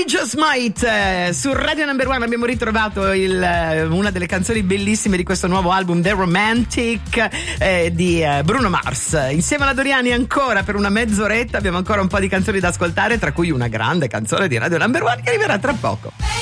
I Just Might su Radio Number One abbiamo ritrovato una delle canzoni bellissime di questo nuovo album The Romantic di Bruno Mars. Insieme alla Doriani ancora per una mezz'oretta abbiamo ancora un po' di canzoni da ascoltare, tra cui una grande canzone di Radio Number One che arriverà tra poco.